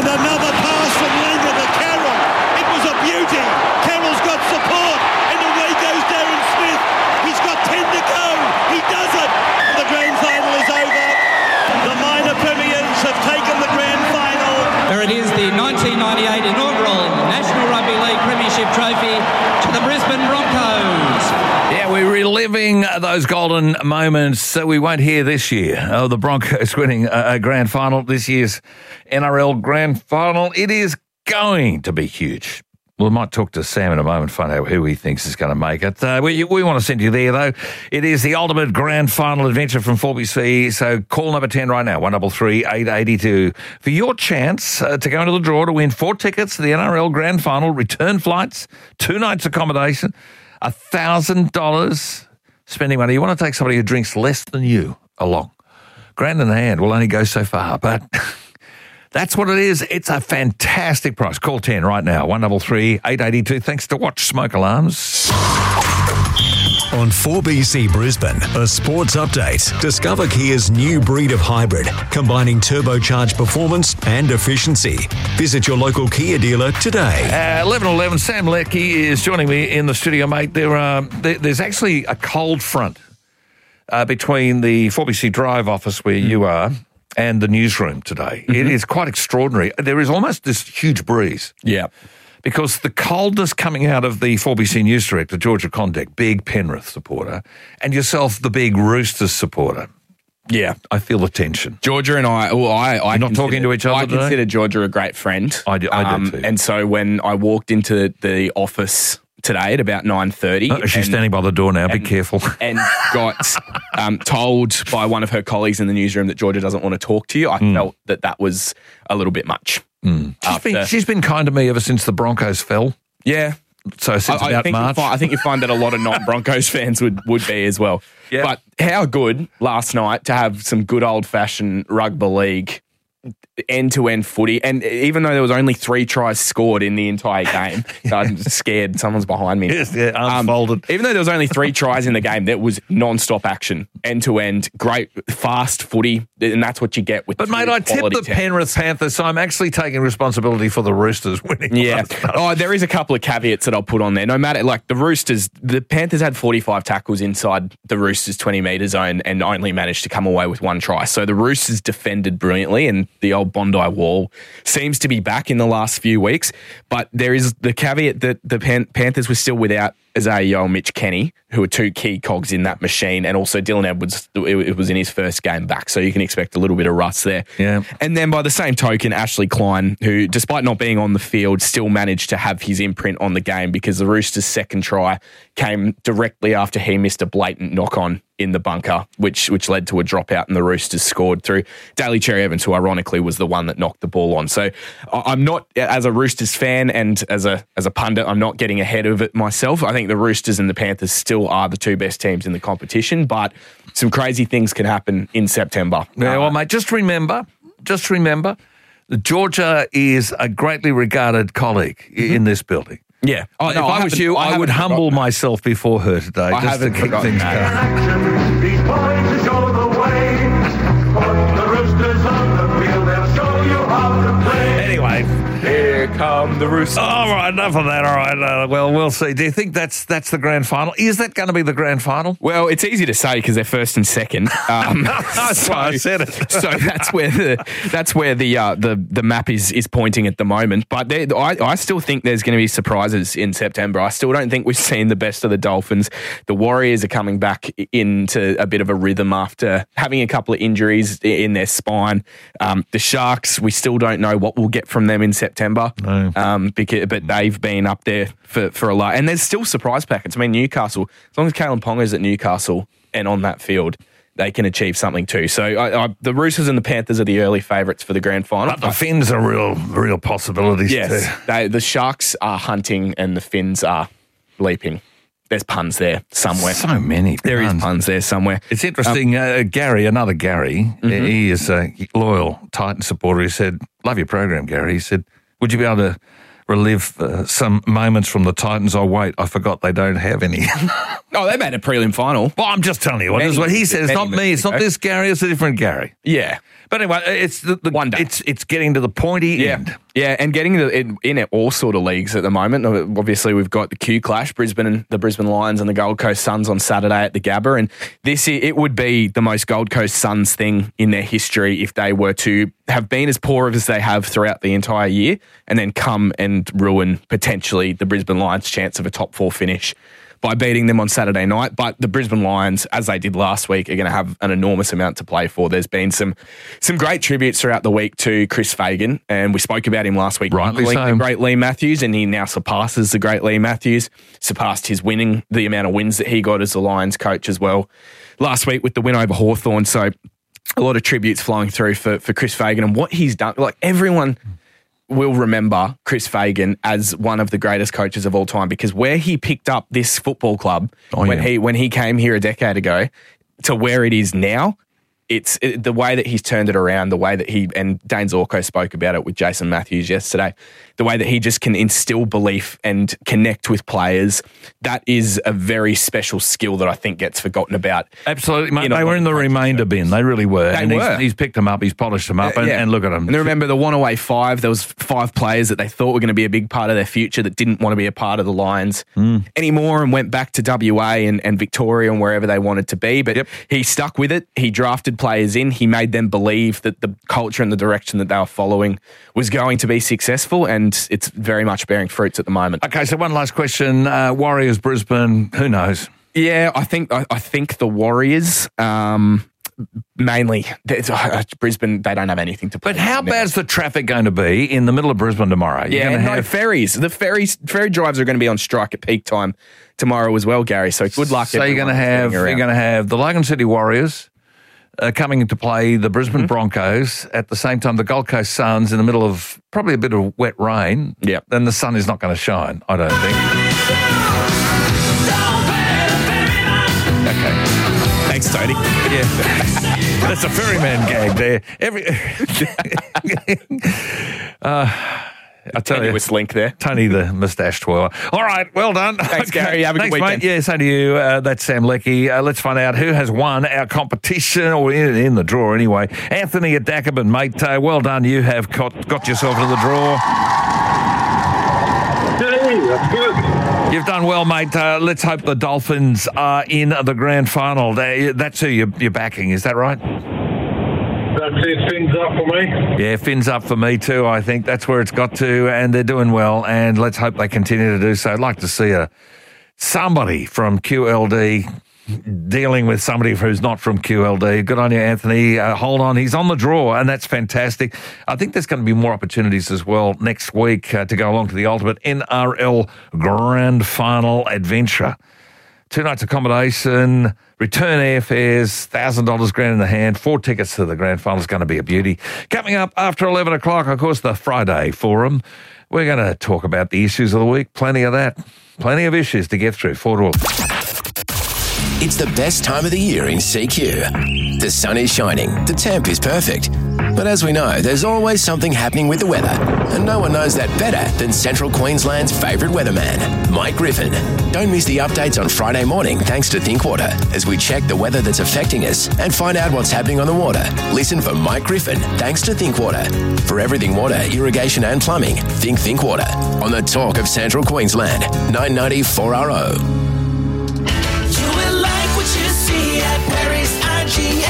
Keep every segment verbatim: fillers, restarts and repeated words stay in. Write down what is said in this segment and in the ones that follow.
another pass from Langer to Carroll. It was a beauty. Carroll's got support, and away goes Darren Smith. He's got ten to go. He does it. The grand final is over. The minor premiers have taken the grand final. There it is, the nineteen ninety-eight inaugural National Rugby League Premiership Trophy to the Brisbane Broncos. Yeah, we're reliving those golden moments that we won't hear this year. Oh, the Broncos winning a grand final, this year's N R L grand final. It is going to be huge. We might talk to Sam in a moment, find out who he thinks is going to make it. Uh, we, we want to send you there, though. It is the ultimate grand final adventure from four B C. So call number ten right now, one three three, eight eight two, for your chance uh, to go into the draw to win four tickets to the N R L grand final, return flights, two nights accommodation, one thousand dollars spending money. You want to take somebody who drinks less than you along. Grand in the hand will only go so far, but... That's what it is. It's a fantastic price. Call ten right now, one three three, eight eight two. Thanks to Watch Smoke Alarms. On four B C Brisbane, a sports update. Discover Kia's new breed of hybrid, combining turbocharged performance and efficiency. Visit your local Kia dealer today. Uh, eleven eleven, Sam Leckie is joining me in the studio, mate. There, uh, there There's actually a cold front uh, between the four B C Drive office where mm. you are and the newsroom today. Mm-hmm. It is quite extraordinary. There is almost this huge breeze. Yeah. Because the coldness coming out of the four B C News Director, Georgia Condek, big Penrith supporter, and yourself, the big Roosters supporter. Yeah. I feel the tension. Georgia and I... Well, I, I You're not talking to each other I today? consider Georgia a great friend. I do, I um, do too. And so when I walked into the office today at about nine thirty... Oh, she's and, standing by the door now. And, be careful. And got um, told by one of her colleagues in the newsroom that Georgia doesn't want to talk to you. I mm. felt that that was a little bit much. Mm. She's, after, been, she's been kind to me ever since the Broncos fell. Yeah. So since I, about I think March. Find, I think you find that a lot of non-Broncos fans would, would be as well. Yeah. But how good last night to have some good old-fashioned rugby league end-to-end footy. And even though there was only three tries scored in the entire game, I'm scared someone's behind me. Yes, yeah, unfolded. Um, even though there was only three tries in the game, there was non-stop action, end-to-end, great, fast footy, and that's what you get with But, mate, I tipped the teams. Penrith Panthers, so I'm actually taking responsibility for the Roosters winning. Yeah. Oh, there is a couple of caveats that I'll put on there. No matter, like, the Roosters, the Panthers had forty-five tackles inside the Roosters' twenty-metre zone and only managed to come away with one try. So the Roosters defended brilliantly, and the old Bondi Wall seems to be back in the last few weeks. But there is the caveat that the Pan- Panthers were still without Isaiah Yeo and Mitch Kenny, who are two key cogs in that machine, and also Dylan Edwards, it was in his first game back, so you can expect a little bit of rust there. Yeah. And then by the same token, Ashley Klein, who, despite not being on the field, still managed to have his imprint on the game because the Roosters' second try came directly after he missed a blatant knock-on in the bunker, which which led to a dropout, and the Roosters scored through Daly Cherry Evans, who ironically was the one that knocked the ball on. So I'm not, as a Roosters fan and as a as a pundit, I'm not getting ahead of it myself. I think the Roosters and the Panthers still are the two best teams in the competition, but some crazy things can happen in September. Yeah, well, mate, just remember, just remember, that Georgia is a greatly regarded colleague mm-hmm. in this building. Yeah. Oh, no, if I, I was you, I, I would humble myself before her today I just to keep things going. These boys show the way. Put the Roosters on the field, they'll show you how to play. Anyway, here come the Roosters. All right, enough of that. All right, uh, well, we'll see. Do you think that's that's the grand final? Is that going to be the grand final? Well, it's easy to say because they're first and second. Um, that's so, why I said it. so that's where the that's where the uh, the the map is is pointing at the moment. But I I still think there's going to be surprises in September. I still don't think we've seen the best of the Dolphins. The Warriors are coming back into a bit of a rhythm after having a couple of injuries in their spine. Um, the Sharks, we still don't know what we'll get from them in September. No. Um, because, but they've been up there for, for a lot. And there's still surprise packets. I mean, Newcastle, as long as Kalen Ponga's at Newcastle and on that field, they can achieve something too. So I, I, the Roosters and the Panthers are the early favourites for the grand final. But the Finns are real, real possibilities yes, too. They, the Sharks are hunting and the Finns are leaping. There's puns there somewhere. So many puns. There is puns there somewhere. It's interesting. Um, uh, Gary, another Gary, mm-hmm. he is a loyal Titan supporter. He said, love your program, Gary. He said, would you be able to relive uh, some moments from the Titans? Oh, wait, I forgot they don't have any. Oh, they made a prelim final. Well, I'm just telling you what, Many this is what he said. It's many not me. It's not ago. this Gary. It's a different Gary. Yeah. But anyway, it's the, the One day. It's it's getting to the pointy Yeah, end. yeah, and getting the, in, in at all sort of leagues at the moment. Obviously, we've got the Q Clash, Brisbane and the Brisbane Lions and the Gold Coast Suns on Saturday at the Gabba, and this it would be the most Gold Coast Suns thing in their history if they were to have been as poor as they have throughout the entire year, and then come and ruin potentially the Brisbane Lions' chance of a top four finish by beating them on Saturday night. But the Brisbane Lions, as they did last week, are going to have an enormous amount to play for. There's been some some great tributes throughout the week to Chris Fagan, and we spoke about him last week. Rightly calling so. The great Lee Matthews, and he now surpasses the great Lee Matthews, surpassed his winning, the amount of wins that he got as the Lions coach as well last week with the win over Hawthorn. So a lot of tributes flowing through for, for Chris Fagan and what he's done. Like, everyone will remember Chris Fagan as one of the greatest coaches of all time, because where he picked up this football club Oh, when yeah. he when he came here a decade ago to where it is now, it's it, the way that he's turned it around, the way that he, and Dane Zorko spoke about it with Jason Matthews yesterday, the way that he just can instill belief and connect with players. That is a very special skill that I think gets forgotten about. Absolutely, mate. You know, They were in the coaches remainder go. bin. They really were. They and were. He's, he's picked them up. He's polished them up. Uh, and, yeah. and look at them. And then remember the one away five, there was five players that they thought were going to be a big part of their future that didn't want to be a part of the Lions Hmm. anymore and went back to W A and, and Victoria and wherever they wanted to be. But Yep. he stuck with it. He drafted players in. He made them believe that the culture and the direction that they were following was going to be successful, and it's very much bearing fruits at the moment. Okay, so one last question. Uh, Warriors, Brisbane, who knows? Yeah, I think I, I think the Warriors, um, mainly it's, uh, Brisbane, they don't have anything to play. But how now. bad's the traffic going to be in the middle of Brisbane tomorrow? You're Yeah, going to no have ferries. The ferries, ferry drives are going to be on strike at peak time tomorrow as well, Gary. So good luck. So you're going to have you're going to have the Logan City Warriors uh, coming to play the Brisbane Mm-hmm. Broncos at the same time. The Gold Coast Suns in the middle of probably a bit of wet rain. Yep. Then the sun is not going to shine. I don't think. Okay. Thanks, Tony. Yeah, that's a ferryman gag there. Every. uh, I tell you, Tenuous link there. Tony the moustache twirler. All right, well done. Thanks, Gary. Have a good Thanks, weekend. mate. Yeah, same to you. Uh, that's Sam Leckie. Uh, let's find out who has won our competition, or in, in the draw anyway. Anthony at Dacabin, mate. Uh, well done. You have got, got yourself into the draw. Hey, that's good. You've done well, mate. Uh, let's hope the Dolphins are in the grand final. They, that's who you're, you're backing, is that right? That's it. Fins up for me. Yeah, fins up for me too, I think. That's where it's got to, and they're doing well, and let's hope they continue to do so. I'd like to see a somebody from Q L D dealing with somebody who's not from Q L D. Good on you, Anthony. Uh, hold on. He's on the draw, and that's fantastic. I think there's going to be more opportunities as well next week uh, to go along to the ultimate N R L Grand Final adventure. Two nights accommodation, return airfares, one thousand dollars grand in the hand, four tickets to the grand final is going to be a beauty. Coming up after eleven o'clock, of course, the Friday Forum. We're going to talk about the issues of the week. Plenty of that. Plenty of issues to get through. Four to It's the best time of the year in C Q. The sun is shining, the temp is perfect. But as we know, there's always something happening with the weather. And no one knows that better than Central Queensland's favourite weatherman, Mike Griffin. Don't miss the updates on Friday morning thanks to Thinkwater as we check the weather that's affecting us and find out what's happening on the water. Listen for Mike Griffin thanks to Thinkwater. For everything water, irrigation and plumbing, think Thinkwater. On the talk of Central Queensland, nine ninety four R O. You will like what you see at Perry's I G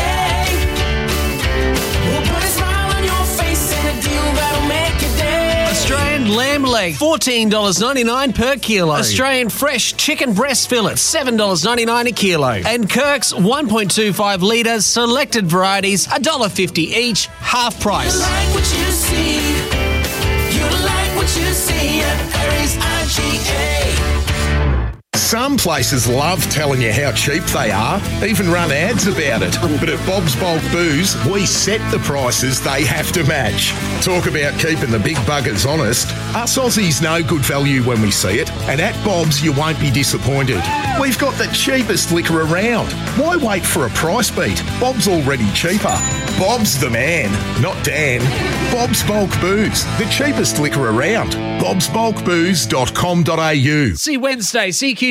A. We'll put a smile on your face and a deal that'll make your day. Australian lamb leg, fourteen dollars ninety-nine per kilo. Australian fresh chicken breast fillet, seven dollars ninety-nine a kilo. And Kirk's one point two five litres, selected varieties, one dollar fifty each, half price. You like what you see. You like what you see at Perry's I G A. Some places love telling you how cheap they are, even run ads about it. But at Bob's Bulk Booze, we set the prices they have to match. Talk about keeping the big buggers honest. Us Aussies know good value when we see it, and at Bob's you won't be disappointed. We've got the cheapest liquor around. Why wait for a price beat? Bob's already cheaper. Bob's the man, not Dan. Bob's Bulk Booze, the cheapest liquor around. bobs bulk booze dot com dot a u. See Wednesday, C Q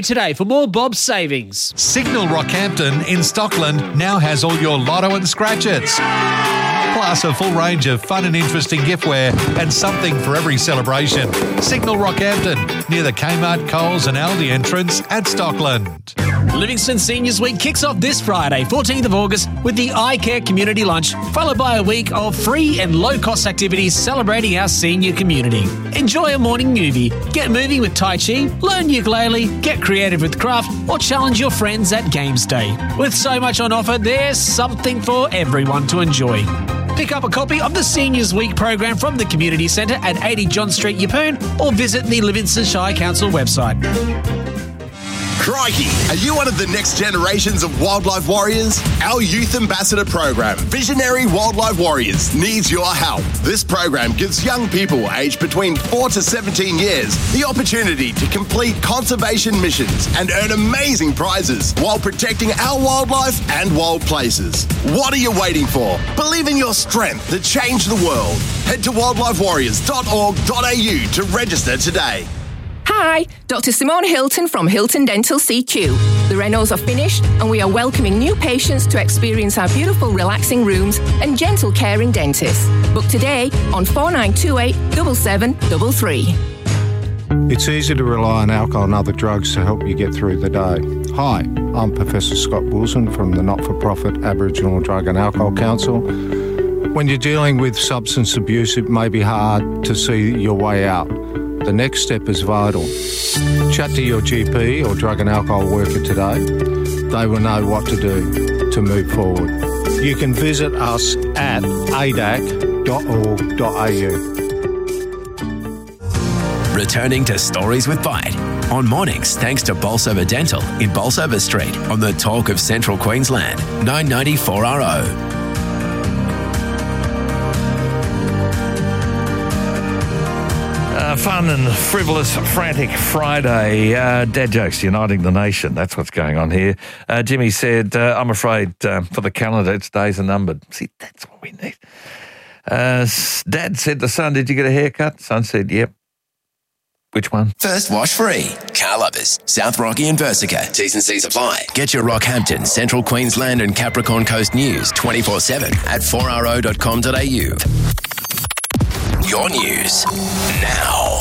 today for more Bob's savings. Signal Rockhampton in Stockland now has all your lotto and scratchers. Plus a full range of fun and interesting giftware and something for every celebration. Signal Rockhampton, near the Kmart, Coles and Aldi entrance at Stockland. Livingston Seniors Week kicks off this Friday, fourteenth of August, with the iCare Community Lunch, followed by a week of free and low-cost activities celebrating our senior community. Enjoy a morning movie, get moving with Tai Chi, learn ukulele, get creative with craft, or challenge your friends at Games Day. With so much on offer, there's something for everyone to enjoy. Pick up a copy of the Seniors Week program from the Community Centre at eighty John Street, Yeppoon, or visit the Livingston Shire Council website. Crikey! Are you one of the next generations of wildlife warriors? Our Youth Ambassador program, Visionary Wildlife Warriors, needs your help. This program gives young people aged between four to seventeen years the opportunity to complete conservation missions and earn amazing prizes while protecting our wildlife and wild places. What are you waiting for? Believe in your strength to change the world. Head to wildlife warriors dot org dot a u to register today. Hi, Doctor Simone Hilton from Hilton Dental C Q. The renos are finished and we are welcoming new patients to experience our beautiful relaxing rooms and gentle caring dentists. Book today on four nine two eight, seven seven three three. It's easy to rely on alcohol and other drugs to help you get through the day. Hi, I'm Professor Scott Wilson from the not-for-profit Aboriginal Drug and Alcohol Council. When you're dealing with substance abuse, it may be hard to see your way out. The next step is vital. Chat to your G P or drug and alcohol worker today. They will know what to do to move forward. You can visit us at a d a c dot org dot a u. Returning to Stories with Bite on mornings thanks to Bolsover Dental in Bolsover Street on the Talk of Central Queensland, nine ninety-four R O. Uh, fun and frivolous, frantic Friday. Uh, dad jokes uniting the nation. That's what's going on here. Uh, Jimmy said, uh, I'm afraid uh, for the calendar, its days are numbered. See, that's what we need. Uh, Dad said to son, did you get a haircut? Son said, yep. Which one? First wash free. Car lovers, South Rocky and Versica. T's and C's apply. Get your Rockhampton, Central Queensland and Capricorn Coast news twenty-four seven at four r o dot com dot a u. Your news now.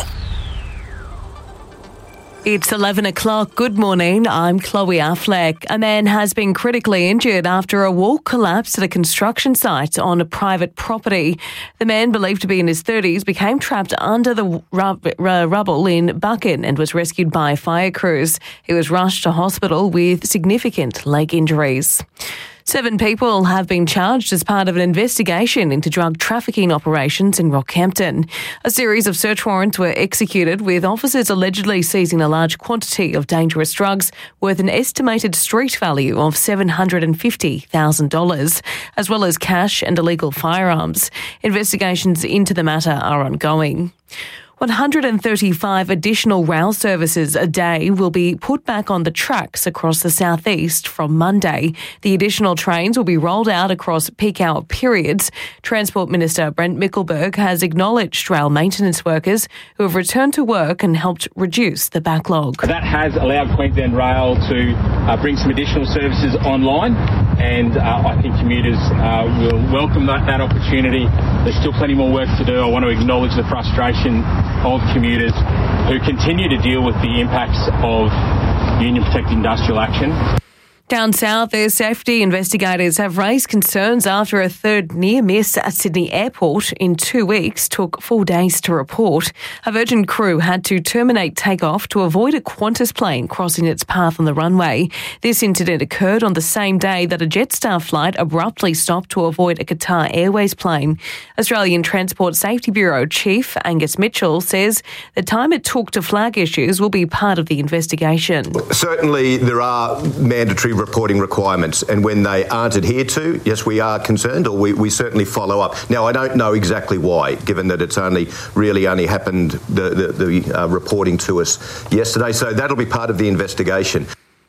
It's eleven o'clock. Good morning. I'm Chloe Affleck. A man has been critically injured after a wall collapsed at a construction site on a private property. The man, believed to be in his thirties, became trapped under the rub- r- rubble in Buchan and was rescued by fire crews. He was rushed to hospital with significant leg injuries. Seven people have been charged as part of an investigation into drug trafficking operations in Rockhampton. A series of search warrants were executed, with officers allegedly seizing a large quantity of dangerous drugs worth an estimated street value of seven hundred fifty thousand dollars, as well as cash and illegal firearms. Investigations into the matter are ongoing. one hundred thirty-five additional rail services a day will be put back on the tracks across the southeast from Monday. The additional trains will be rolled out across peak hour periods. Transport Minister Brent Mickelberg has acknowledged rail maintenance workers who have returned to work and helped reduce the backlog. That has allowed Queensland Rail to uh, bring some additional services online, and uh, I think commuters uh, will welcome that, that opportunity. There's still plenty more work to do. I want to acknowledge the frustration of commuters who continue to deal with the impacts of union protected industrial action. Down south, air safety investigators have raised concerns after a third near miss at Sydney Airport in two weeks took four days to report. A Virgin crew had to terminate takeoff to avoid a Qantas plane crossing its path on the runway. This incident occurred on the same day that a Jetstar flight abruptly stopped to avoid a Qatar Airways plane. Australian Transport Safety Bureau Chief Angus Mitchell says the time it took to flag issues will be part of the investigation. Certainly there are mandatory reporting requirements, and when they aren't adhered to, yes, we are concerned, or we, we certainly follow up. Now, I don't know exactly why, given that it's only really only happened, the, the, the uh, reporting to us yesterday, so that'll be part of the investigation.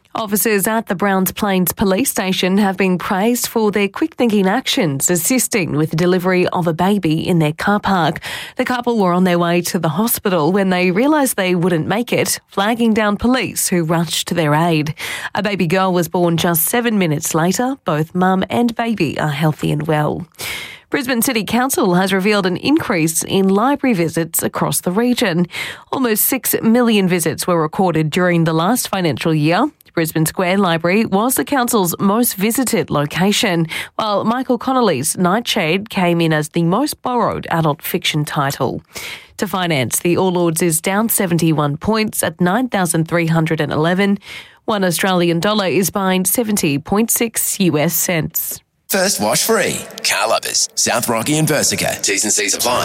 Officers at the Browns Plains Police Station have been praised for their quick-thinking actions, assisting with the delivery of a baby in their car park. The couple were on their way to the hospital when they realised they wouldn't make it, flagging down police who rushed to their aid. A baby girl was born just seven minutes later. Both mum and baby are healthy and well. Brisbane City Council has revealed an increase in library visits across the region. Almost six million visits were recorded during the last financial year. Brisbane Square Library was the council's most visited location, while Michael Connolly's Nightshade came in as the most borrowed adult fiction title. To finance, the All Ords is down seventy-one points at nine thousand three hundred eleven. One Australian dollar is buying seventy point six U S cents. First wash free. Car Lovers, South Rocky and Versica. T's and C's apply.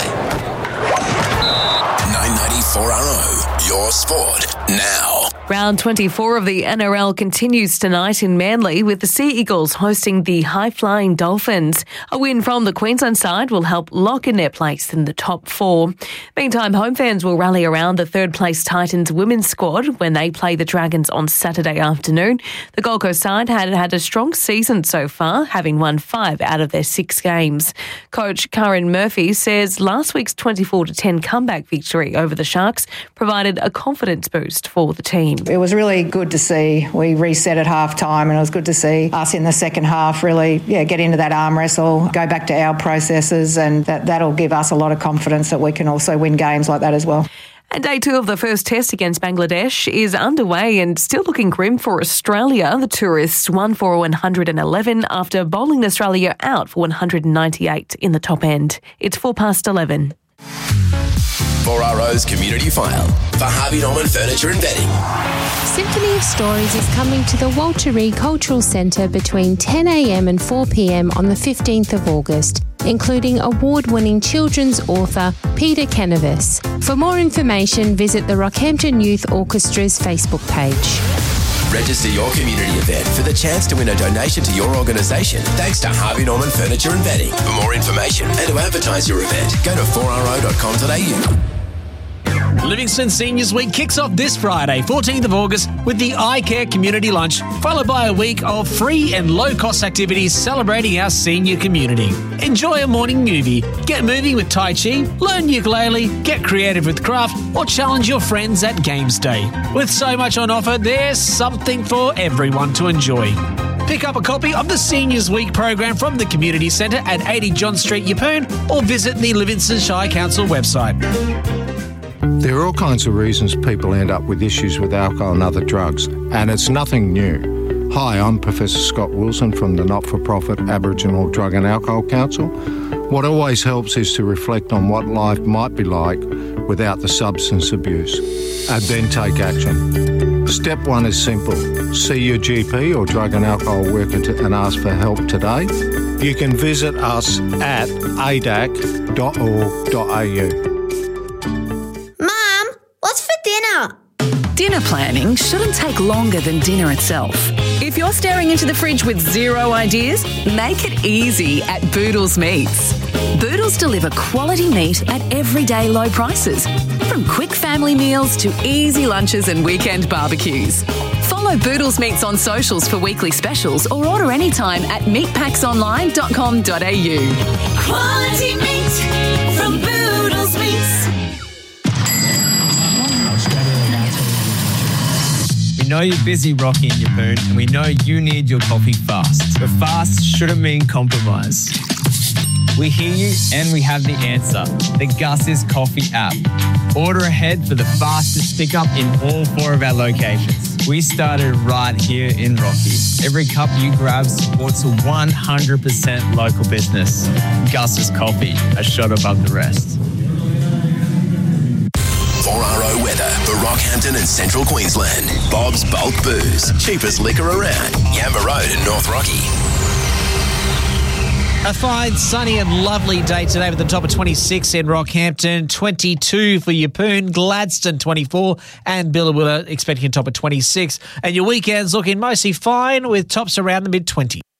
nine ninety-four R O, your sport now. Round twenty-four of the N R L continues tonight in Manly with the Sea Eagles hosting the high-flying Dolphins. A win from the Queensland side will help lock in their place in the top four. Meantime, home fans will rally around the third-place Titans women's squad when they play the Dragons on Saturday afternoon. The Gold Coast side had had a strong season so far, having won five out of their six games. Coach Karen Murphy says last week's twenty-four to ten comeback victory over the Sharks provided a confidence boost for the team. It was really good to see. We reset at half time and it was good to see us in the second half really yeah, get into that arm wrestle, go back to our processes, and that, that'll give us a lot of confidence that we can also win games like that as well. And day two of the first test against Bangladesh is underway and still looking grim for Australia. The tourists won for one hundred eleven after bowling Australia out for one hundred ninety-eight in the top end. It's four past eleven. four R O's Community File for Harvey Norman Furniture and Bedding. Symphony of Stories is coming to the Walter Reed Cultural Centre between ten a m and four p m on the fifteenth of August, including award-winning children's author Peter Canavas. For more information, visit the Rockhampton Youth Orchestra's Facebook page. Register your community event for the chance to win a donation to your organisation thanks to Harvey Norman Furniture and Bedding. For more information and to advertise your event, go to four r o dot com dot a u. Livingston Seniors Week kicks off this Friday, fourteenth of August, with the iCare Community Lunch, followed by a week of free and low-cost activities celebrating our senior community. Enjoy a morning movie, get moving with Tai Chi, learn ukulele, get creative with craft, or challenge your friends at Games Day. With so much on offer, there's something for everyone to enjoy. Pick up a copy of the Seniors Week program from the Community Centre at eighty John Street, Yeppoon, or visit the Livingston Shire Council website. There are all kinds of reasons people end up with issues with alcohol and other drugs, and it's nothing new. Hi, I'm Professor Scott Wilson from the not-for-profit Aboriginal Drug and Alcohol Council. What always helps is to reflect on what life might be like without the substance abuse, and then take action. Step one is simple. See your G P or drug and alcohol worker to, and ask for help today. You can visit us at a d a c dot org dot a u. Dinner planning shouldn't take longer than dinner itself. If you're staring into the fridge with zero ideas, make it easy at Boodles Meats. Boodles deliver quality meat at everyday low prices, from quick family meals to easy lunches and weekend barbecues. Follow Boodles Meats on socials for weekly specials or order anytime at meat packs online dot com dot a u. Quality meat from Boodles Meats. We know you're busy, Rocky and Yeppoon, and we know you need your coffee fast. But fast shouldn't mean compromise. We hear you and we have the answer. The Gus's Coffee app. Order ahead for the fastest pickup in all four of our locations. We started right here in Rocky. Every cup you grab supports a one hundred percent local business. Gus's Coffee, a shot above the rest. four R O weather for Rockhampton and Central Queensland. Bob's Bulk Booze. Cheapest liquor around. Yamba Road in North Rocky. A fine, sunny and lovely day today with the top of twenty-six in Rockhampton, twenty-two for Yeppoon, Gladstone twenty-four, and Billawilla expecting a top of twenty-six. And your weekend's looking mostly fine with tops around the mid-twenties.